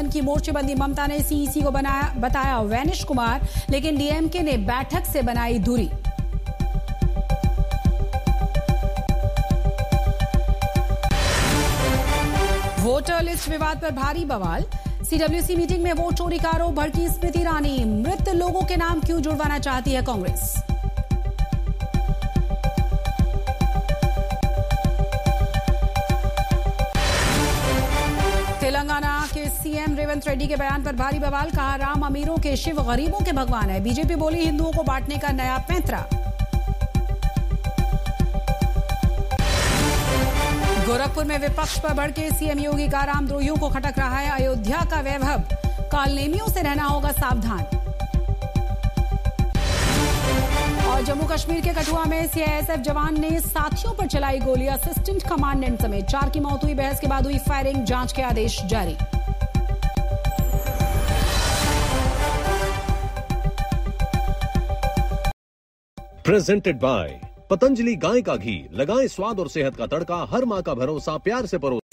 की मोर्चेबंदी। ममता ने सीईसी को बताया वैनिश कुमार, लेकिन डीएमके ने बैठक से बनाई दूरी। वोटर लिस्ट विवाद पर भारी बवाल। सीडब्ल्यूसी मीटिंग में वोट चोरी का आरोप, भड़की स्मृति ईरानी। मृत लोगों के नाम क्यों जुड़वाना चाहती है कांग्रेस? तेलंगाना के सीएम रेवंत रेड्डी के बयान पर भारी बवाल। कहा राम अमीरों के शिव गरीबों के भगवान है। बीजेपी बोली हिंदुओं को बांटने का नया पैंतरा। गोरखपुर में विपक्ष पर भड़के सीएम योगी का रामद्रोहियों को खटक रहा है अयोध्या का वैभव। कालनेमियों से रहना होगा सावधान। और जम्मू कश्मीर के कठुआ में सीआईएसएफ जवान ने साथियों पर चलाई गोली। असिस्टेंट कमांडेंट समेत 4 की मौत हुई। बहस के बाद हुई फायरिंग। जांच के आदेश जारी। प्रेजेंटेड बाय पतंजलि गाय का घी। लगाएं स्वाद और सेहत का तड़का। हर मां का भरोसा प्यार से परोस।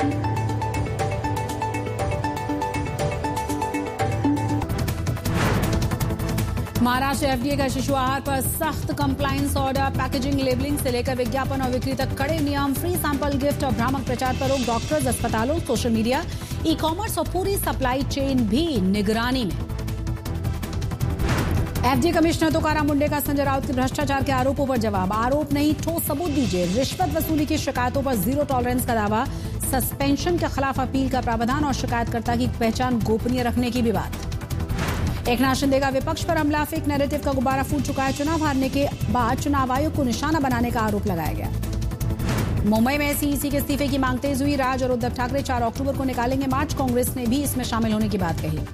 महाराष्ट्र एफडीए का शिशु आहार पर सख्त कंप्लायंस ऑर्डर। पैकेजिंग, लेबलिंग से लेकर विज्ञापन और बिक्री तक कड़े नियम। फ्री सैंपल गिफ्ट और भ्रामक प्रचार पर रोक। डॉक्टर्स, अस्पतालों, सोशल मीडिया, ई कॉमर्स और पूरी सप्लाई चेन भी निगरानी में। एफडीए कमिश्नर तुकाराम मुंडे का संजय राउत के भ्रष्टाचार के आरोपों पर जवाब। आरोप नहीं, ठोस सबूत दीजिए। रिश्वत वसूली की शिकायतों पर जीरो टॉलरेंस का दावा। सस्पेंशन के खिलाफ अपील का प्रावधान और शिकायतकर्ता की पहचान गोपनीय रखने की भी बात। एकनाथ शिंदे का विपक्ष पर हमला। फेक नैरेटिव का गुब्बारा फूट चुका है। चुनाव हारने के बाद चुनाव आयोग को निशाना बनाने का आरोप लगाया गया। मुंबई में सीईसी के इस्तीफे की मांग तेज हुई। राज और उद्धव ठाकरे 4 अक्टूबर को निकालेंगे मार्च। कांग्रेस ने भी इसमें शामिल होने की बात कही।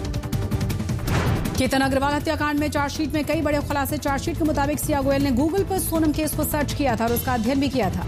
केतन अग्रवाल हत्याकांड में चार्जशीट में कई बड़े खुलासे। चार्जशीट के मुताबिक सिया गोयल ने गूगल पर सोनम केस को सर्च किया था और उसका अध्ययन भी किया था।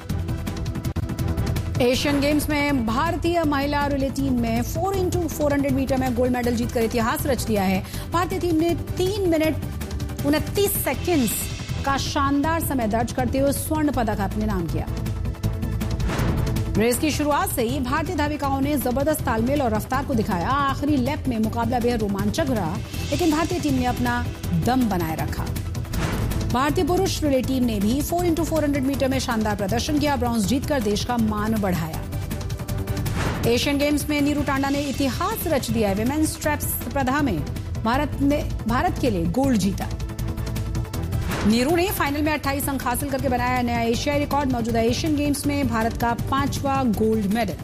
एशियन गेम्स में भारतीय महिला रिले टीम में 4x400 मीटर में गोल्ड मेडल जीतकर इतिहास रच दिया है। भारतीय टीम ने 3 मिनट 29 सेकेंड का शानदार समय दर्ज करते हुए स्वर्ण पदक अपने नाम किया। रेस की शुरुआत से ही भारतीय धाविकाओं ने जबरदस्त तालमेल और रफ्तार को दिखाया। आखिरी लैप में मुकाबला बेहद रोमांचक रहा, लेकिन भारतीय टीम ने अपना दम बनाए रखा। भारतीय पुरुष रिले टीम ने भी 4x400 मीटर में शानदार प्रदर्शन किया। ब्रॉन्ज जीतकर देश का मान बढ़ाया। एशियन गेम्स में नीरू टांडा ने इतिहास रच दिया है। विमेन्स ट्रैप स्पर्धा में भारत के लिए गोल्ड जीता। नीरू ने फाइनल में 28 अंक हासिल करके बनाया नया एशियाई रिकॉर्ड। मौजूदा एशियन गेम्स में भारत का 5वां गोल्ड मेडल।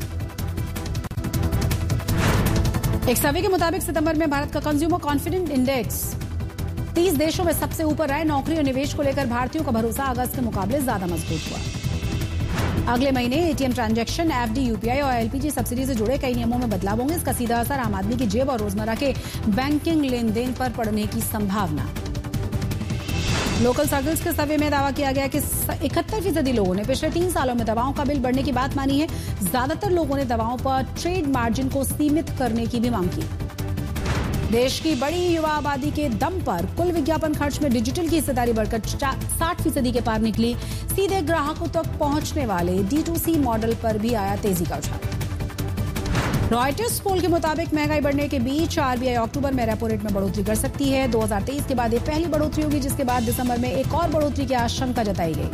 एक सर्वे के मुताबिक सितंबर में भारत का कंज्यूमर कॉन्फिडेंस इंडेक्स 30 देशों में सबसे ऊपर रहा। नौकरी और निवेश को लेकर भारतीयों का भरोसा अगस्त के मुकाबले ज्यादा मजबूत हुआ। अगले महीने एटीएम ट्रांजैक्शन, एफडी, यूपीआई और एलपीजी सब्सिडी से जुड़े कई नियमों में बदलाव होंगे। इसका सीधा असर आम आदमी की जेब और रोजमर्रा के बैंकिंग लेन देन पर पड़ने की संभावना। लोकल सर्कल्स के सर्वे में दावा किया गया कि 71% लोगों ने पिछले 3 सालों में दवाओं का बिल बढ़ने की बात मानी है। ज्यादातर लोगों ने दवाओं पर ट्रेड मार्जिन को सीमित करने की भी मांग की। देश की बड़ी युवा आबादी के दम पर कुल विज्ञापन खर्च में डिजिटल की हिस्सेदारी बढ़कर 60% के पार निकली। सीधे ग्राहकों तक पहुंचने वाले D2C मॉडल पर भी आया तेजी का उछाल। रॉयटर्स पोल के मुताबिक महंगाई बढ़ने के बीच आरबीआई अक्टूबर में रेपो रेट में बढ़ोतरी कर सकती है। 2023 के बाद ये पहली बढ़ोतरी होगी, जिसके बाद दिसंबर में एक और बढ़ोतरी की आशंका जताई गई।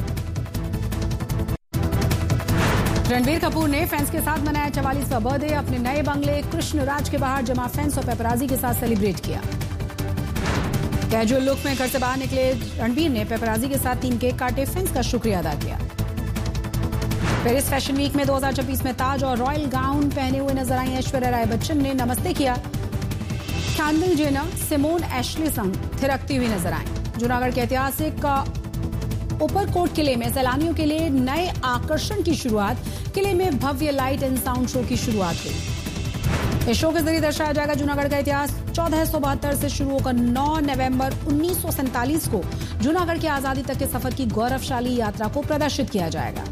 रणबीर कपूर ने फैंस के साथ मनाया 44वां बर्थडे। अपने नए बंगले कृष्ण राज के बाहर जमा फैंस और पेपराजी के साथ सेलिब्रेट किया। कैजुअल लुक में घर से बाहर निकले रणबीर ने पेपराजी के साथ 3 केक काटे। फैंस का शुक्रिया अदा किया। पेरिस फैशन वीक में 2024 में ताज और रॉयल गाउन पहने हुए नजर आई ऐश्वर्या राय बच्चन ने नमस्ते किया। कैंडल जेनर, सिमोन एशली संग थिरकती हुई नजर आई। जूनागढ़ के ऐतिहासिक ऊपरकोट किले में सैलानियों के लिए नए आकर्षण की शुरुआत। किले में भव्य लाइट एंड साउंड शो की शुरुआत हुई। इस शो के जरिए दर्शाया जाएगा जूनागढ़ का इतिहास। 1472 से शुरू होकर 9 नवंबर 1947 को जूनागढ़ की आजादी तक के सफर की गौरवशाली यात्रा को प्रदर्शित किया जाएगा।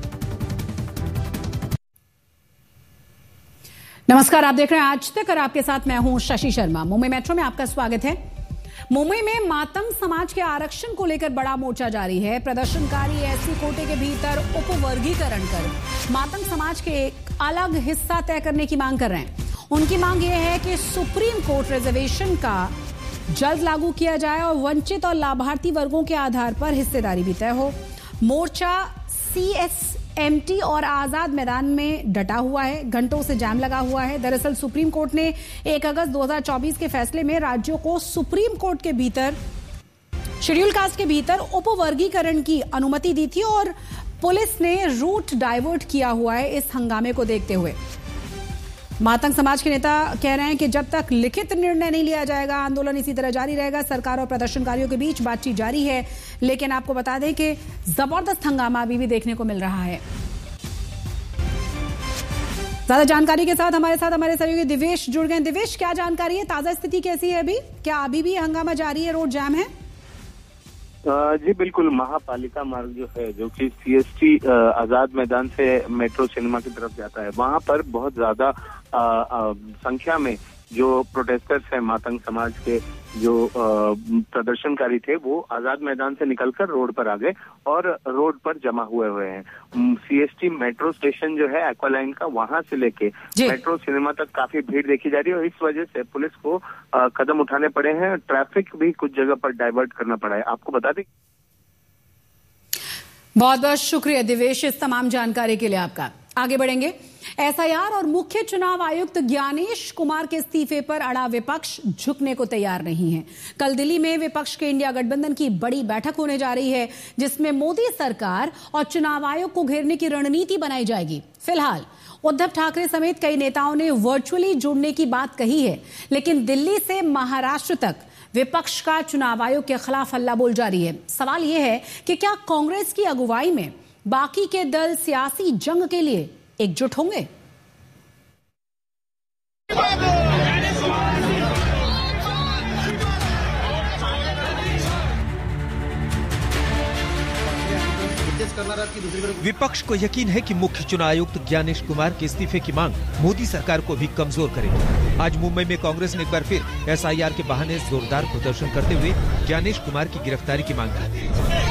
नमस्कार, आप देख रहे हैं आज तक और आपके साथ मैं हूं शशि शर्मा। मुंबई मेट्रो में आपका स्वागत है। मुंबई में मातंग समाज के आरक्षण को लेकर बड़ा मोर्चा जारी है। प्रदर्शनकारी एससी कोटे के भीतर उपवर्गीकरण कर मातंग समाज के एक अलग हिस्सा तय करने की मांग कर रहे हैं। उनकी मांग यह है कि सुप्रीम कोर्ट रिजर्वेशन का जल्द लागू किया जाए और वंचित और लाभार्थी वर्गों के आधार पर हिस्सेदारी भी तय हो। मोर्चा CSMT और आजाद मैदान में डटा हुआ है, घंटों से जाम लगा हुआ है। दरअसल सुप्रीम कोर्ट ने 1 अगस्त 2024 के फैसले में राज्यों को सुप्रीम कोर्ट के भीतर शेड्यूल कास्ट के भीतर उपवर्गीकरण की अनुमति दी थी और पुलिस ने रूट डाइवर्ट किया हुआ है इस हंगामे को देखते हुए। मातंग समाज के नेता कह रहे हैं कि जब तक लिखित निर्णय नहीं लिया जाएगा आंदोलन इसी तरह जारी रहेगा। सरकार और प्रदर्शनकारियों के बीच बातचीत जारी है, लेकिन आपको बता दें कि जबरदस्त हंगामा अभी भी देखने को मिल रहा है। ज्यादा जानकारी के साथ हमारे सहयोगी दिवेश जुड़ गए। दिवेश, क्या जानकारी है? ताजा स्थिति कैसी है अभी? क्या अभी भी हंगामा जारी है, रोड जाम है? जी बिल्कुल, महापालिका मार्ग जो है, जो कि CST आजाद मैदान से मेट्रो सिनेमा की तरफ जाता है, वहां पर बहुत ज्यादा संख्या में जो प्रोटेस्टर्स हैं मातंग समाज के, जो प्रदर्शनकारी थे, वो आजाद मैदान से निकलकर रोड पर आ गए और रोड पर जमा हुए हैं। CST मेट्रो स्टेशन जो है एक्वालाइन का, वहां से लेके मेट्रो सिनेमा तक काफी भीड़ देखी जा रही है और इस वजह से पुलिस को कदम उठाने पड़े हैं। ट्रैफिक भी कुछ जगह पर डाइवर्ट करना पड़ा है। आपको बता दें। बहुत बहुत शुक्रिया दिवेश इस तमाम जानकारी के लिए आपका। आगे बढ़ेंगे। SIR और मुख्य चुनाव आयुक्त ज्ञानेश कुमार के इस्तीफे पर अड़ा विपक्ष झुकने को तैयार नहीं है। कल दिल्ली में विपक्ष के इंडिया गठबंधन की बड़ी बैठक होने जा रही है, जिसमें मोदी सरकार और चुनाव आयोग को घेरने की रणनीति बनाई जाएगी। फिलहाल उद्धव ठाकरे समेत कई नेताओं ने वर्चुअली जुड़ने की बात कही है, लेकिन दिल्ली से महाराष्ट्र तक विपक्ष का चुनाव आयोग के खिलाफ हल्ला बोल जारी है। सवाल यह है कि क्या कांग्रेस की अगुवाई में बाकी के दल सियासी जंग के लिए एकजुट होंगे? विपक्ष को यकीन है कि मुख्य चुनाव आयुक्त ज्ञानेश कुमार के इस्तीफे की मांग मोदी सरकार को भी कमजोर करेगी। आज मुंबई में कांग्रेस ने एक बार फिर SIR के बहाने जोरदार प्रदर्शन करते हुए ज्ञानेश कुमार की गिरफ्तारी की मांग की।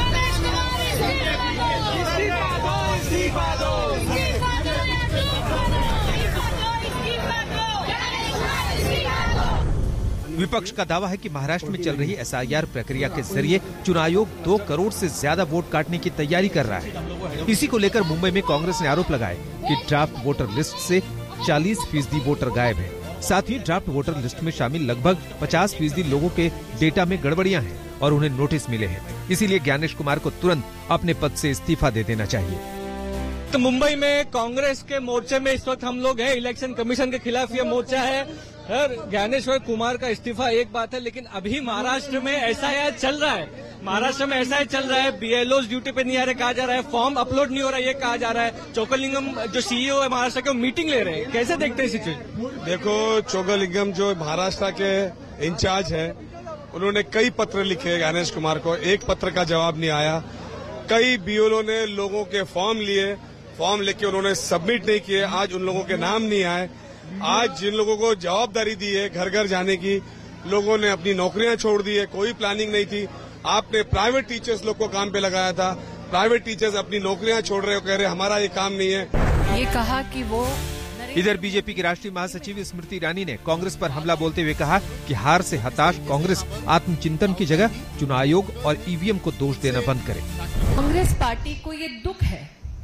विपक्ष का दावा है कि महाराष्ट्र में चल रही SIR प्रक्रिया के जरिए चुनाव आयोग 2 करोड़ से ज्यादा वोट काटने की तैयारी कर रहा है। इसी को लेकर मुंबई में कांग्रेस ने आरोप लगाए कि ड्राफ्ट वोटर लिस्ट से 40% वोटर गायब है। साथ ही ड्राफ्ट वोटर लिस्ट में शामिल लगभग 50% लोगों के डेटा में गड़बड़ियां हैं और उन्हें नोटिस मिले हैं। इसीलिए ज्ञानेश कुमार को तुरंत अपने पद से इस्तीफा दे देना चाहिए। तो मुंबई में कांग्रेस के मोर्चे में इस वक्त हम लोग हैं। इलेक्शन कमीशन के खिलाफ ये मोर्चा है। ज्ञानेश्वर कुमार का इस्तीफा एक बात है, लेकिन अभी महाराष्ट्र में SIR चल रहा है। महाराष्ट्र में SIR चल रहा है। BLOs ड्यूटी पे नहीं आ रहे कहा जा रहा है। फॉर्म अपलोड नहीं हो रहा है ये कहा जा रहा है। चोकलिंगम जो CEO है महाराष्ट्र के, मीटिंग ले रहे हैं। कैसे देखते हैं सिचुएशन? देखो, चोकलिंगम जो महाराष्ट्र के इंचार्ज है, उन्होंने कई पत्र लिखे ज्ञानेश कुमार को, एक पत्र का जवाब नहीं आया। कई BLO ने लोगों के फॉर्म लिए, फॉर्म लेके उन्होंने सबमिट नहीं किए। आज उन लोगों के नाम नहीं आए। आज जिन लोगों को जवाबदारी दी है घर घर जाने की, लोगों ने अपनी नौकरियां छोड़ दी है। कोई प्लानिंग नहीं थी। आपने प्राइवेट टीचर्स लोग को काम पे लगाया था। प्राइवेट टीचर्स अपनी नौकरियां छोड़ रहे हो, कह रहे हमारा ये काम नहीं है। ये कहा कि वो इधर बीजेपी की राष्ट्रीय महासचिव स्मृति ईरानी ने कांग्रेस पर हमला बोलते हुए कहा कि हार से हताश कांग्रेस आत्मचिंतन की जगह चुनाव आयोग और EVM को दोष देना बंद करे। कांग्रेस पार्टी को ये दुख है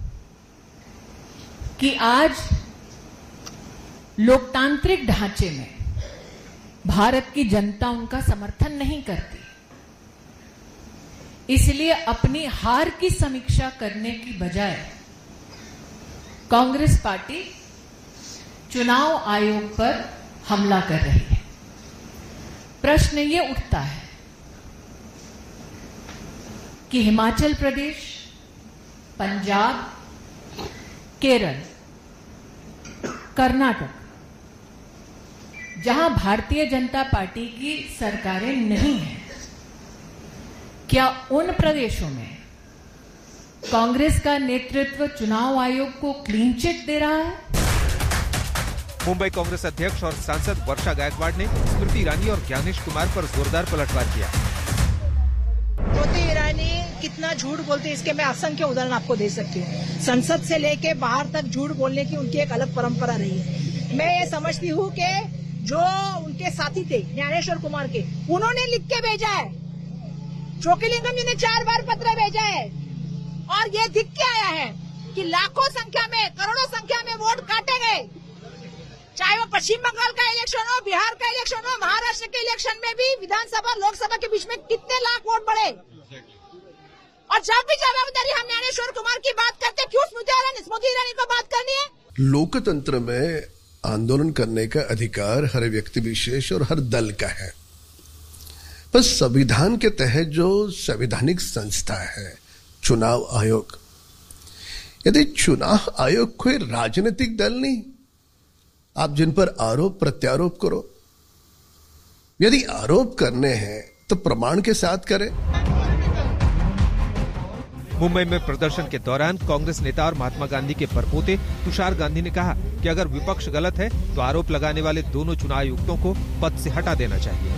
कि आज लोकतांत्रिक ढांचे में भारत की जनता उनका समर्थन नहीं करती। इसलिए अपनी हार की समीक्षा करने की बजाय कांग्रेस पार्टी चुनाव आयोग पर हमला कर रही है। प्रश्न ये उठता है कि हिमाचल प्रदेश, पंजाब, केरल, कर्नाटक, जहां भारतीय जनता पार्टी की सरकारें नहीं हैं, क्या उन प्रदेशों में कांग्रेस का नेतृत्व चुनाव आयोग को क्लीन चिट दे रहा है? मुंबई कांग्रेस अध्यक्ष और सांसद वर्षा गायकवाड़ ने स्मृति ईरानी और ज्ञानेश कुमार पर जोरदार पलटवार किया। स्मृति ईरानी कितना झूठ बोलती है, इसके मैं असंख्य उदाहरण आपको दे सकती हूँ। संसद से लेके बाहर तक झूठ बोलने की उनकी एक अलग परंपरा रही है। मैं ये समझती हूँ कि जो उनके साथी थे ज्ञानेश्वर कुमार के, उन्होंने लिख के भेजा है। चोक्कीलिंगम जी ने 4 बार पत्र भेजा है और ये दिख के आया है कि लाखों संख्या में, करोड़ों संख्या में वोट काटे गए। चाहे वो पश्चिम बंगाल का इलेक्शन हो, बिहार का इलेक्शन हो, महाराष्ट्र के इलेक्शन में भी विधानसभा लोकसभा के बीच में कितने लाख वोट बढ़े। और जब भी जवाबदारी हम ज्ञानेश्वर कुमार की बात करते, क्यों स्मृति ईरानी को बात करनी है? लोकतंत्र में आंदोलन करने का अधिकार हर व्यक्ति विशेष और हर दल का है। बस संविधान के तहत जो संवैधानिक संस्था है चुनाव आयोग, यदि चुनाव आयोग कोई राजनीतिक दल नहीं, आप जिन पर आरोप प्रत्यारोप करो, यदि आरोप करने हैं तो प्रमाण के साथ करें। मुंबई में प्रदर्शन के दौरान कांग्रेस नेता और महात्मा गांधी के परपोते तुषार गांधी ने कहा कि अगर विपक्ष गलत है तो आरोप लगाने वाले दोनों चुनाव आयुक्तों को पद से हटा देना चाहिए।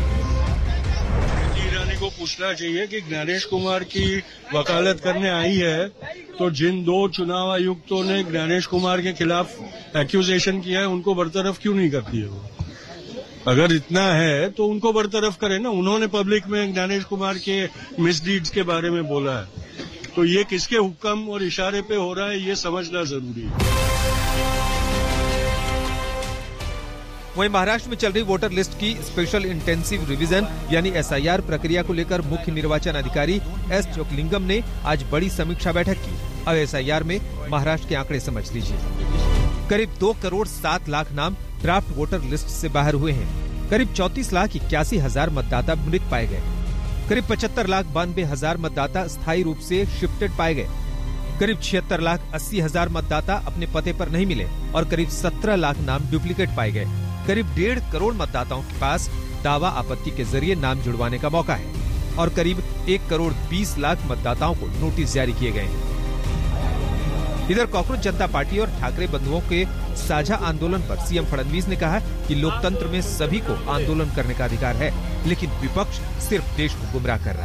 ईरानी को पूछना चाहिए कि ज्ञानेश कुमार की वकालत करने आई है तो जिन 2 चुनाव आयुक्तों ने ज्ञानेश कुमार के खिलाफ एक्यूजेशन किया है, उनको बरतरफ क्यों नहीं करती है वो? अगर इतना है तो उनको बरतरफ करे ना। उन्होंने पब्लिक में ज्ञानेश कुमार के मिसडीड्स के बारे में बोला है, तो ये किसके हुक्म और इशारे पे हो रहा है, ये समझना जरूरी है। वहीं महाराष्ट्र में चल रही वोटर लिस्ट की स्पेशल इंटेंसिव रिवीजन यानी SIR प्रक्रिया को लेकर मुख्य निर्वाचन अधिकारी S. चोक्कीलिंगम ने आज बड़ी समीक्षा बैठक की। अब SIR में महाराष्ट्र के आंकड़े समझ लीजिए। करीब 2 करोड़ 7 लाख नाम ड्राफ्ट वोटर लिस्ट से बाहर हुए हैं। करीब 34,81,000 मतदाता मृत पाए गए। करीब 75,92,000 मतदाता स्थायी रूप से शिफ्टेड पाए गए। करीब 76,80,000 मतदाता अपने पते पर नहीं मिले और करीब 17 लाख नाम डुप्लीकेट पाए गए। करीब 1.5 करोड़ मतदाताओं के पास दावा आपत्ति के जरिए नाम जुड़वाने का मौका है और करीब 1 करोड़ 20 लाख मतदाताओं को नोटिस जारी किए गए हैं। इधर कॉकरोच जनता पार्टी और ठाकरे बंधुओं के साझा आंदोलन पर सीएम फडणवीस ने कहा कि लोकतंत्र में सभी को आंदोलन करने का अधिकार है, लेकिन विपक्ष सिर्फ देश को गुमराह कर रहा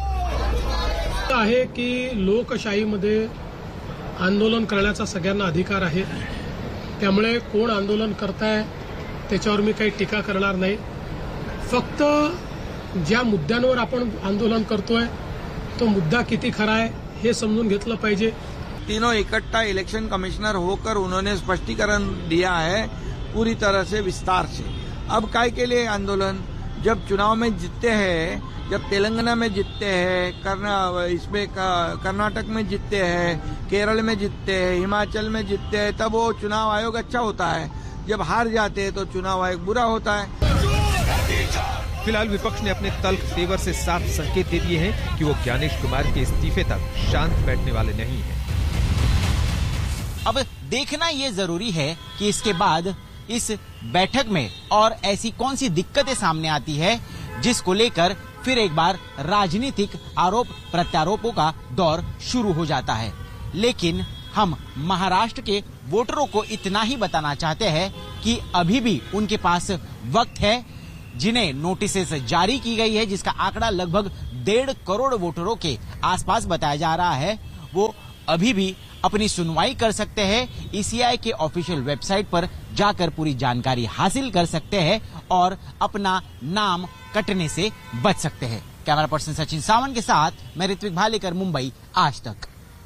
है कि लोकशाहीमध्ये आंदोलन करण्याचा सगळ्यांना अधिकार आहे। त्यामुळे कोण आंदोलन करताय त्याच्यावर मी काही टीका करणार नाही। फक्त ज्या मुद्द्यांवर आपण आंदोलन करतोय तो मुद्दा किती खरा आहे हे समजून घेतलं पाहिजे। तीनों इकट्ठा इलेक्शन कमिश्नर होकर उन्होंने स्पष्टीकरण दिया है पूरी तरह से विस्तार से। अब काय के लिए आंदोलन? जब चुनाव में जीतते हैं, जब तेलंगाना में जीतते हैं, इसमें कर्नाटक में जीतते हैं, केरल में जीतते हैं, हिमाचल में जीतते हैं, तब वो चुनाव आयोग अच्छा होता है। जब हार जाते हैं तो चुनाव आयोग बुरा होता है। फिलहाल विपक्ष ने अपने तल्ख तेवर से साफ संकेत दे दिए हैं कि वो ज्ञानेश कुमार के इस्तीफे तक शांत बैठने वाले नहीं हैं। अब देखना ये जरूरी है कि इसके बाद इस बैठक में और ऐसी कौन सी दिक्कतें सामने आती है जिसको लेकर फिर एक बार राजनीतिक आरोप प्रत्यारोपों का दौर शुरू हो जाता है। लेकिन हम महाराष्ट्र के वोटरों को इतना ही बताना चाहते हैं कि अभी भी उनके पास वक्त है। जिन्हें नोटिसेस जारी की गई है, जिसका आंकड़ा लगभग 1.5 करोड़ वोटरों के आसपास बताया जा रहा है, वो अभी भी अपनी सुनवाई कर सकते हैं। ईसीआई के ऑफिशियल वेबसाइट पर जाकर पूरी जानकारी हासिल कर सकते हैं और अपना नाम कटने से बच सकते हैं। कैमरा पर्सन सचिन सावंत के साथ मैं ऋत्विक भालेकर, मुंबई, आज तक।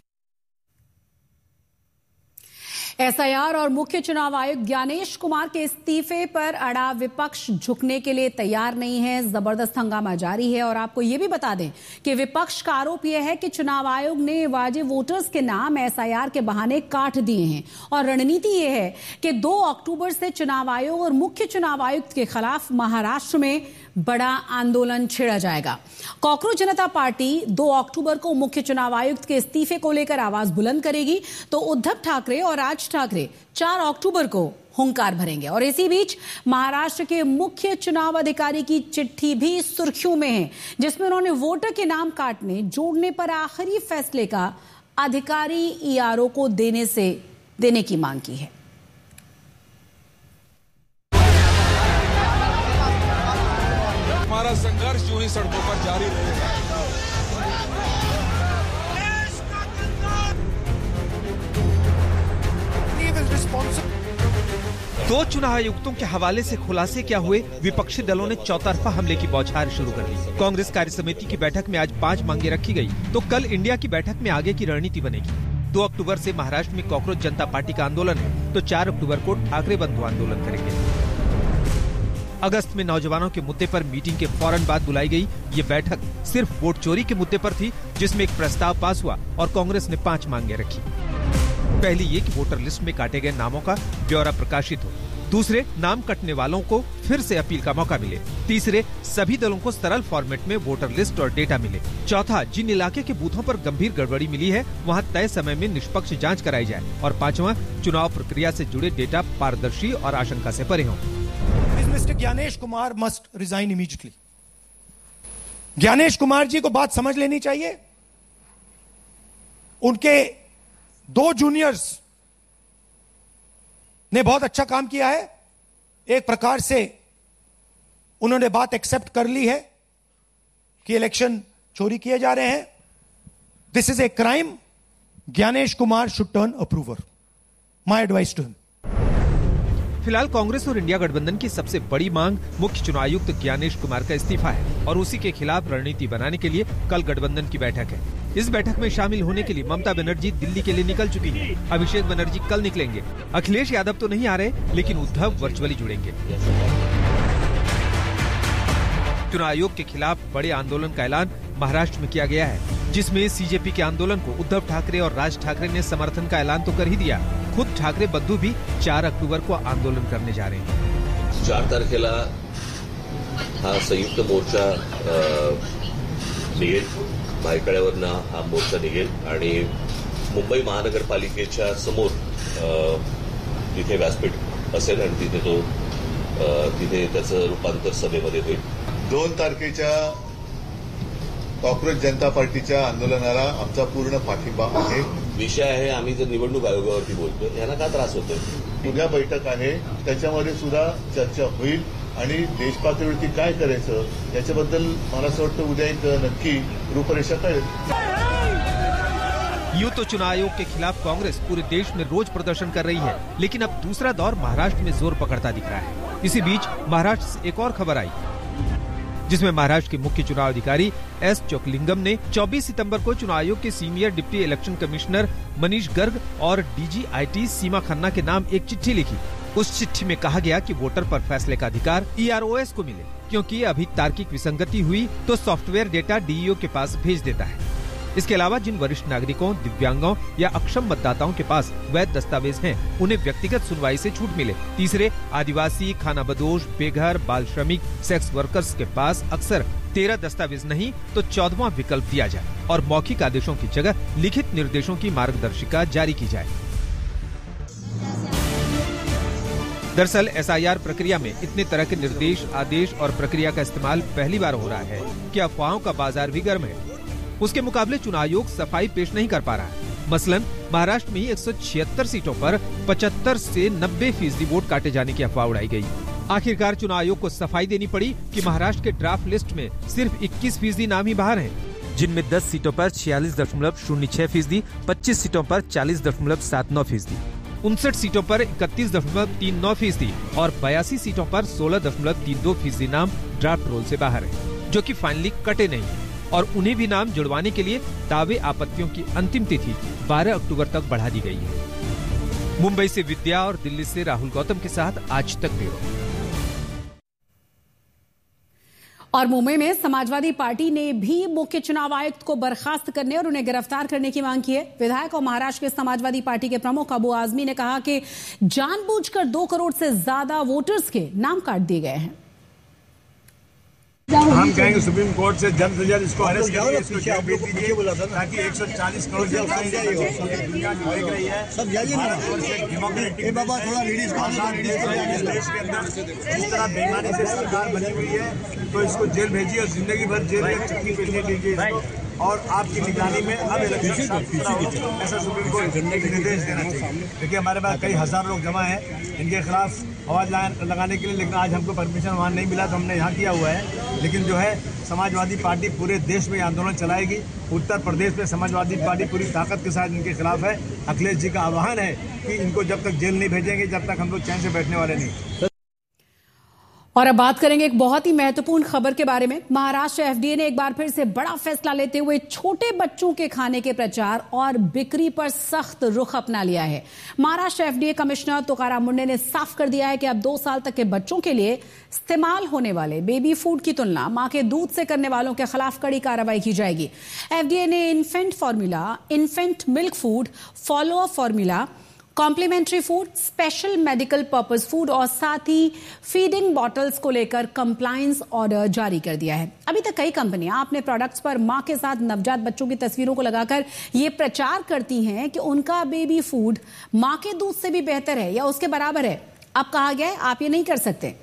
SIR और मुख्य चुनाव आयुक्त ज्ञानेश कुमार के इस्तीफे पर अड़ा विपक्ष झुकने के लिए तैयार नहीं है। जबरदस्त हंगामा जारी है और आपको ये भी बता दें कि विपक्ष का आरोप यह है कि चुनाव आयोग ने वाजिब वोटर्स के नाम SIR के बहाने काट दिए हैं और रणनीति ये है कि 2 अक्टूबर से चुनाव आयोग और मुख्य चुनाव आयुक्त के खिलाफ महाराष्ट्र में बड़ा आंदोलन छेड़ा जाएगा। कॉकरोच जनता पार्टी 2 अक्टूबर को मुख्य चुनाव आयुक्त के इस्तीफे को लेकर आवाज बुलंद करेगी, तो उद्धव ठाकरे और राज ठाकरे 4 अक्टूबर को हुंकार भरेंगे। और इसी बीच महाराष्ट्र के मुख्य चुनाव अधिकारी की चिट्ठी भी सुर्खियों में है, जिसमें उन्होंने वोटर के नाम काटने जोड़ने पर आखिरी फैसले का अधिकारी ERO को देने की मांग की है। हमारा संघर्ष यूं ही सड़कों पर जारी रहेगा। Even responsible दो चुनाव आयुक्तों के हवाले से खुलासे क्या हुए, विपक्षी दलों ने चौतरफा हमले की बौछार शुरू कर दी। कांग्रेस कार्य समिति की बैठक में आज 5 मांगे रखी गई, तो कल इंडिया की बैठक में आगे की रणनीति बनेगी। 2 अक्टूबर से महाराष्ट्र में कॉकरोच जनता पार्टी का आंदोलन है, तो 4 अक्टूबर को ठाकरे बंधु आंदोलन करेंगे। अगस्त में नौजवानों के मुद्दे पर मीटिंग के फौरन बाद बुलाई गई ये बैठक सिर्फ वोट चोरी के मुद्दे पर थी, जिसमें एक प्रस्ताव पास हुआ और कांग्रेस ने 5 मांगे रखी। पहली ये कि वोटर लिस्ट में काटे गए नामों का ब्यौरा प्रकाशित हो। दूसरे, नाम कटने वालों को फिर से अपील का मौका मिले। तीसरे, सभी दलों को सरल फॉर्मेट में वोटर लिस्ट और डेटा मिले। चौथा, जिन इलाके के बूथों पर गंभीर गड़बड़ी मिली है वहां तय समय में निष्पक्ष जांच कराई जाए। और पांचवा, चुनाव प्रक्रिया से जुड़े डेटा पारदर्शी और आशंका से परे हों। Mister Gyanesh Kumar must resign immediately. Gyanesh Kumar ji को बात समझ लेनी चाहिए। उनके 2 जूनियर्स ने बहुत अच्छा काम किया है। एक प्रकार से उन्होंने बात एक्सेप्ट कर ली है कि इलेक्शन चोरी किए जा रहे हैं। This is a crime. Gyanesh Kumar should turn approver. My advice to him. फिलहाल कांग्रेस और इंडिया गठबंधन की सबसे बड़ी मांग मुख्य चुनाव आयुक्त ज्ञानेश कुमार का इस्तीफा है और उसी के खिलाफ रणनीति बनाने के लिए कल गठबंधन की बैठक है। इस बैठक में शामिल होने के लिए ममता बनर्जी दिल्ली के लिए निकल चुकी हैं। अभिषेक बनर्जी कल निकलेंगे। अखिलेश यादव तो नहीं आ रहे, लेकिन उद्धव वर्चुअली जुड़ेंगे। चुनाव आयोग के खिलाफ बड़े आंदोलन का ऐलान महाराष्ट्र में किया गया है, जिसमें सीजेपी के आंदोलन को उद्धव ठाकरे और राज ठाकरे ने समर्थन का ऐलान तो कर ही दिया। खुद ठाकरे बंधू भी 4 अक्टूबर को आंदोलन करने जा रहे हैं। 4 तारखेला हा संयुक्त मोर्चा निघेल, भायखळ्यावरनं हा मोर्चा निघेल आणि मुंबई महानगरपालिकेच्या समोर तिथे व्यासपीठ असेल आणि तिथे त्याचं रूपांतर सभेमध्ये होईल। 2 तारखेच्या कॉकरोच जनता पार्टीच्या आंदोलनाला आमचा पूर्ण पाठिंबा आहे। विषय आहे, आम्ही जर निवडणूक आयोगावरती बोलतोय, यांना का त्रास होतोय? उद्या बैठक आहे, त्याच्यामध्ये सुद्धा चर्चा होईल आणि देश पातळीवरती काय करायचं याच्याबद्दल मला असं वाटतं उद्या एक नक्की रूपरेषा कळेल। यूं तो चुनाव आयोग के खिलाफ कांग्रेस पूरे देश में रोज प्रदर्शन कर रही है, लेकिन अब दूसरा दौर महाराष्ट्र में जोर पकड़ता दिख रहा है। इसी बीच महाराष्ट्र से एक और खबर आई, जिसमें महाराष्ट्र के मुख्य चुनाव अधिकारी एस चोकलिंगम ने 24 सितंबर को चुनाव आयोग के senior deputy election commissioner Manish Garg और डीजीआईटी सीमा खन्ना के नाम एक चिट्ठी लिखी। उस चिट्ठी में कहा गया कि वोटर पर फैसले का अधिकार EROS को मिले, क्योंकि अभी तार्किक विसंगति हुई तो सॉफ्टवेयर डेटा DEO के पास भेज देता है। इसके अलावा जिन वरिष्ठ नागरिकों, दिव्यांगों या अक्षम मतदाताओं के पास वैध दस्तावेज हैं, उन्हें व्यक्तिगत सुनवाई से छूट मिले। तीसरे, आदिवासी, खानाबदोश, बेघर, बाल श्रमिक, सेक्स वर्कर्स के पास अक्सर 13 दस्तावेज नहीं तो 14वां विकल्प दिया जाए और मौखिक आदेशों की जगह लिखित निर्देशों की मार्गदर्शिका जारी की जाए। दरअसल SIR प्रक्रिया में इतने तरह के निर्देश, आदेश और प्रक्रिया का इस्तेमाल पहली बार हो रहा है कि अफवाहों का बाजार भी गर्म है। उसके मुकाबले चुनाव आयोग सफाई पेश नहीं कर पा रहा है। मसलन महाराष्ट्र में ही 176 सीटों पर 75 से 90% वोट काटे जाने की अफवाह उड़ाई गई। आखिरकार चुनाव आयोग को सफाई देनी पड़ी कि महाराष्ट्र के ड्राफ्ट लिस्ट में सिर्फ 21% नाम ही बाहर हैं, जिनमें 10 सीटों पर 46.06%, 25 सीटों पर 40.79%, 59 सीटों पर 31.39% और 82 सीटों पर 16.32% नाम ड्राफ्ट रोल से बाहर है, जो कि फाइनली कटे नहीं है। और उन्हें भी नाम जुड़वाने के लिए दावे आपत्तियों की अंतिम तिथि 12 अक्टूबर तक बढ़ा दी गई है। मुंबई से विद्या और दिल्ली से राहुल गौतम के साथ आज तक ब्यूरो। और मुंबई में समाजवादी पार्टी ने भी मुख्य चुनाव आयुक्त को बर्खास्त करने और उन्हें गिरफ्तार करने की मांग की है। विधायक और महाराष्ट्र के समाजवादी पार्टी के प्रमुख अबू आजमी ने कहा कि जानबूझकर 2 करोड़ से ज्यादा वोटर्स के नाम काट दिए गए हैं। हम कहेंगे सुप्रीम कोर्ट से जल्द इसको अरेस्ट करिए, इसको जेल भेज दीजिए, ताकि 140 करोड़ दुनिया देख रही है। देश के अंदर जिस तरह बेईमानी से सरकार बनी हुई है, तो इसको जेल भेजिए और जिंदगी भर जेल में चक्की पेशने दीजिए और आपकी निगरानी में अब इलेक्शन ऐसा सुप्रीम कोर्ट निर्देश देना चाहिए। देखिए, हमारे पास कई हजार लोग जमा हैं, इनके खिलाफ आवाज़ लगाने के लिए, लेकिन आज हमको परमिशन वहाँ नहीं मिला तो हमने यहाँ किया हुआ है। लेकिन जो है समाजवादी पार्टी पूरे देश में आंदोलन चलाएगी। उत्तर प्रदेश में समाजवादी पार्टी पूरी ताकत के साथ इनके खिलाफ है। अखिलेश जी का आह्वान है कि इनको जब तक जेल नहीं भेजेंगे जब तक हम लोग चैन से बैठने वाले नहीं। और अब बात करेंगे एक बहुत ही महत्वपूर्ण खबर के बारे में। महाराष्ट्र एफडीए ने एक बार फिर से बड़ा फैसला लेते हुए छोटे बच्चों के खाने के प्रचार और बिक्री पर सख्त रुख अपना लिया है। महाराष्ट्र एफडीए कमिश्नर तुकाराम मुंडे ने साफ कर दिया है कि अब 2 साल तक के बच्चों के लिए इस्तेमाल होने वाले बेबी फूड की तुलना मां के दूध से करने वालों के खिलाफ कड़ी कार्रवाई की जाएगी। एफडीए ने infant formula, infant milk food, follow up formula, complementary food, special medical purpose food और साथ ही फीडिंग बॉटल्स को लेकर कंप्लायंस ऑर्डर जारी कर दिया है। अभी तक कई कंपनियां अपने प्रोडक्ट्स पर मां के साथ नवजात बच्चों की तस्वीरों को लगाकर ये प्रचार करती हैं कि उनका बेबी फूड मां के दूध से भी बेहतर है या उसके बराबर है। अब कहा गया है आप ये नहीं कर सकते।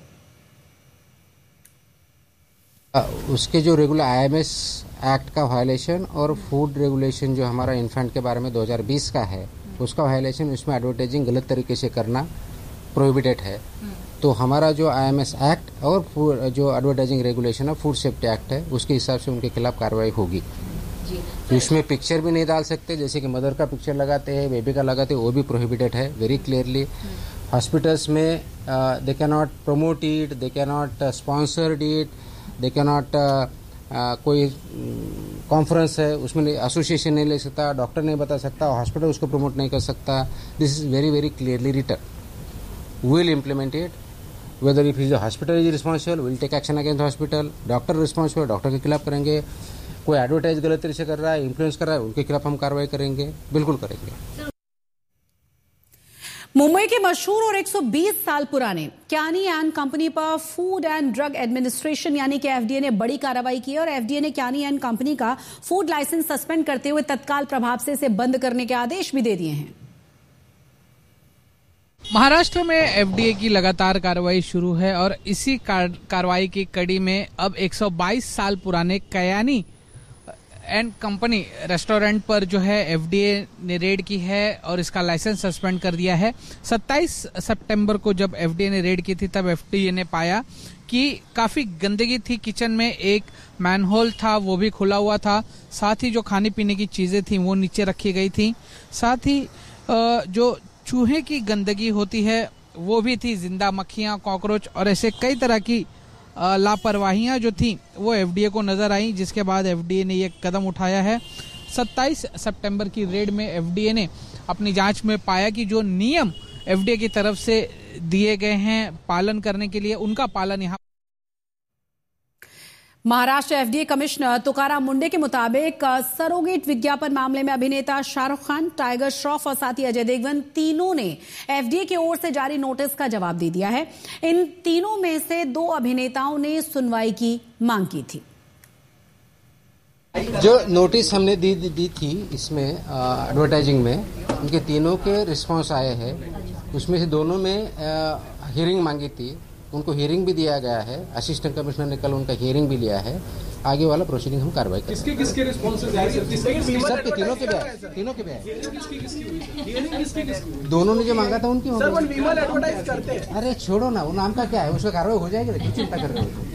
उसके जो रेगुलर आईएमएस एक्ट का वायलेशन और फूड रेगुलेशन जो हमारा इन्फेंट के बारे में 2020 का है उसका वायलेशन, उसमें एडवर्टाइजिंग गलत तरीके से करना प्रोहिबिटेड है। तो हमारा जो आईएमएस एक्ट और जो एडवर्टाइजिंग रेगुलेशन है फूड सेफ्टी एक्ट है उसके हिसाब से उनके खिलाफ कार्रवाई होगी। तो इसमें पिक्चर भी नहीं डाल सकते, जैसे कि मदर का पिक्चर लगाते हैं, बेबी का लगाते हैं, वो भी प्रोहिबिटेड है वेरी क्लियरली। हॉस्पिटल्स में they can not promote it, they can not sponsored it, they can not कोई कॉन्फ्रेंस है उसमें एसोसिएशन नहीं ले सकता, डॉक्टर नहीं बता सकता, हॉस्पिटल उसको प्रमोट नहीं कर सकता। This is very very clearly written. Will implement it, whether if is hospital is responsible will take action against hospital, doctor responsible doctor के खिलाफ करेंगे, कोई एडवर्टाइज गलत तरीके से कर रहा है, इन्फ्लुएंस कर रहा है, उनके खिलाफ हम कार्रवाई करेंगे, बिल्कुल करेंगे। मुंबई के मशहूर और 120 साल पुराने क्यानी एंड कंपनी पर फूड एंड ड्रग एडमिनिस्ट्रेशन यानी कि एफडीए ने बड़ी कार्रवाई की है और एफडीए ने क्यानी एंड कंपनी का फूड लाइसेंस सस्पेंड करते हुए तत्काल प्रभाव से इसे बंद करने के आदेश भी दे दिए हैं। महाराष्ट्र में एफडीए की लगातार कार्रवाई शुरू है और इसी कार्रवाई की कड़ी में अब 122 साल पुराने क्यानी एंड कंपनी रेस्टोरेंट पर जो है एफडीए ने रेड की है और इसका लाइसेंस सस्पेंड कर दिया है। 27 सितंबर को जब एफडीए ने रेड की थी तब एफडीए ने पाया कि काफी गंदगी थी किचन में, एक मैनहोल था वो भी खुला हुआ था, साथ ही जो खाने पीने की चीजें थी वो नीचे रखी गई थी, साथ ही जो चूहे की गंदगी होती है वो भी थी, जिंदा मक्खियां, कॉकरोच और ऐसे कई तरह की लापरवाहियां जो थी वो एफडीए को नजर आई, जिसके बाद एफडीए ने ये कदम उठाया है। 27 सितंबर की रेड में एफडीए ने अपनी जांच में पाया कि जो नियम एफडीए की तरफ से दिए गए हैं पालन करने के लिए उनका पालन यहाँ। महाराष्ट्र एफडीए कमिश्नर तुकाराम मुंडे के मुताबिक सरोगेट विज्ञापन मामले में अभिनेता शाहरुख खान, टाइगर श्रॉफ और साथी अजय देवगन तीनों ने एफडीए की ओर से जारी नोटिस का जवाब दे दिया है। इन तीनों में से 2 अभिनेताओं ने सुनवाई की मांग की थी। जो नोटिस हमने दी थी इसमें एडवर्टाइजिंग में, उनके तीनों के रिस्पांस आए हैं। उसमें से दोनों में हियरिंग मांगी थी, उनको हियरिंग भी दिया गया है। असिस्टेंट कमिश्नर ने कल उनका हियरिंग भी लिया है। आगे वाला प्रोसीडिंग हम कार्रवाई करेंगे। किसके रिस्पॉन्सेज आए? सबके तीनों के भी आए, तीनों के भी आए। दोनों ने जो मांगा था उनकी होगी। अरे छोड़ो ना, वो नाम का क्या है, उसका कार्रवाई हो जाएगी, क्यों चिंता कर रहे हो।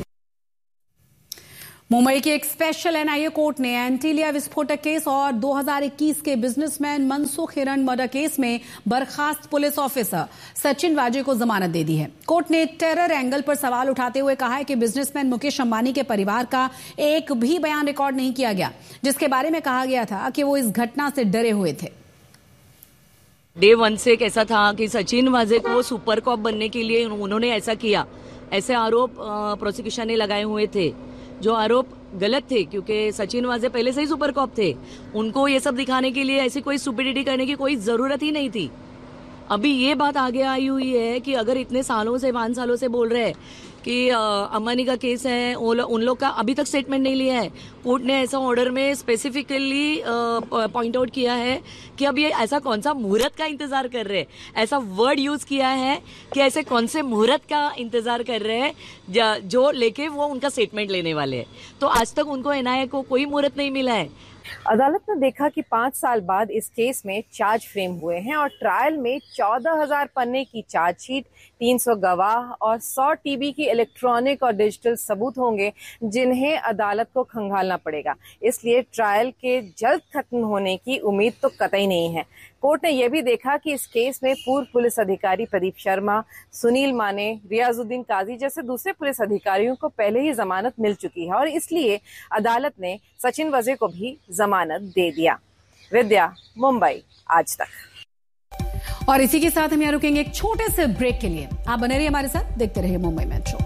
मुंबई के एक स्पेशल एनआईए कोर्ट ने एंटीलिया विस्फोटक केस और 2021 के बिजनेसमैन मनसुख हिरन मर्डर केस में बर्खास्त पुलिस ऑफिसर सचिन वाजे को जमानत दे दी है। कोर्ट ने टेरर एंगल पर सवाल उठाते हुए कहा है कि बिजनेसमैन मुकेश अंबानी के परिवार का एक भी बयान रिकॉर्ड नहीं किया गया, जिसके बारे में कहा गया था कि वो इस घटना से डरे हुए थे। डे 1 से कैसा था कि सचिन वाजे को सुपर कॉप बनने के लिए उन्होंने ऐसा किया, ऐसे आरोप प्रोसिक्यूशन ने लगाए हुए थे, जो आरोप गलत थे क्योंकि सचिन वाजे पहले से ही सुपर कॉप थे। उनको ये सब दिखाने के लिए ऐसी कोई स्टुपिडिटी करने की कोई जरूरत ही नहीं थी। अभी ये बात आगे आई हुई है कि अगर इतने सालों से 5 सालों से बोल रहे हैं कि अंबानी का केस है, उन लोग का अभी तक स्टेटमेंट नहीं लिया है। कोर्ट ने ऐसा ऑर्डर में स्पेसिफिकली पॉइंट आउट किया है कि अब ये ऐसा कौन सा मुहूर्त का इंतजार कर रहे हैं, ऐसा वर्ड यूज किया है कि ऐसे कौन से मुहूर्त का इंतजार कर रहे हैं जो लेके वो उनका स्टेटमेंट लेने वाले हैं। तो आज तक उनको एनआईए को कोई मुहूर्त नहीं मिला है। अदालत ने देखा कि 5 साल बाद इस केस में चार्ज फ्रेम हुए हैं और ट्रायल में 14,000 पन्ने की चार्जशीट 300 गवाह और 100 टीबी की इलेक्ट्रॉनिक और डिजिटल सबूत होंगे जिन्हें अदालत को खंगालना पड़ेगा। इसलिए ट्रायल के जल्द खत्म होने की उम्मीद तो कतई नहीं है। कोर्ट ने यह भी देखा कि इस केस में पूर्व पुलिस अधिकारी प्रदीप शर्मा, सुनील माने, रियाजुद्दीन काजी जैसे दूसरे पुलिस अधिकारियों को पहले ही जमानत मिल चुकी है और इसलिए अदालत ने सचिन वजे को भी जमानत दे दिया। विद्या, मुंबई, आज तक। और इसी के साथ हम यहाँ रुकेंगे एक छोटे से ब्रेक के लिए। आप बने रहिए हमारे साथ, देखते रहिए Mumbai metro.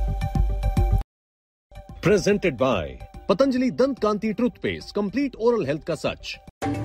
Presented by Patanjali दंत कांति टूथपेस्ट, कंप्लीट ओरल हेल्थ का सच।